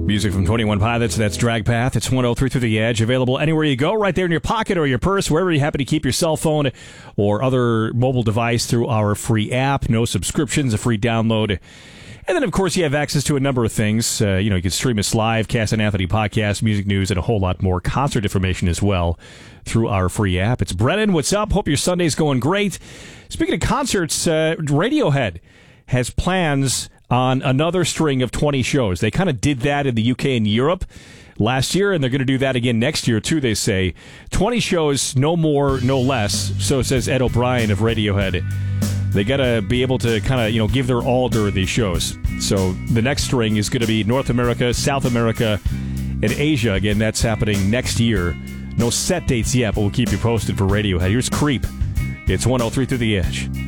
Music from 21 Pilots, that's Drag Path. It's 103 Through the Edge, available anywhere you go, right there in your pocket or your purse, wherever you happen to keep your cell phone or other mobile device through our free app. No subscriptions, a free download. And then, of course, you have access to a number of things. You can stream us live, Cass and Anthony podcast, music news, and a whole lot more. Concert information as well through our free app. It's Brennan. What's up? Hope your Sunday's going great. Speaking of concerts, Radiohead has plans on another string of 20 shows. They kind of did that in the UK and Europe last year, and they're going to do that again next year, too, they say. 20 shows, no more, no less, so says Ed O'Brien of Radiohead. They got to be able to kind of, give their all during these shows. So the next string is going to be North America, South America, and Asia. Again, that's happening next year. No set dates yet, but we'll keep you posted for Radiohead. Here's Creep. It's 103 Through the Edge.